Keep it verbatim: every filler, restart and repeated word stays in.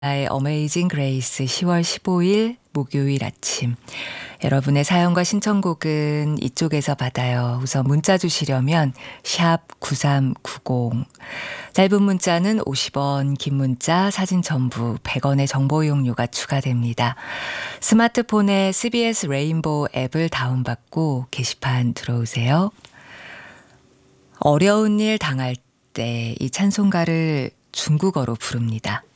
나의 어메이징 그레이스 시월 십오일 목요일 아침. 여러분의 사연과 신청곡은 이쪽에서 받아요. 우선 문자 주시려면 샵 구삼구공. 짧은 문자는 오십 원, 긴 문자, 사진 첨부 백 원의 정보 이용료가 추가됩니다. 스마트폰에 씨비에스 레인보우 앱을 다운받고 게시판 들어오세요. 어려운 일 당할 때 이 찬송가를 중국어로 부릅니다.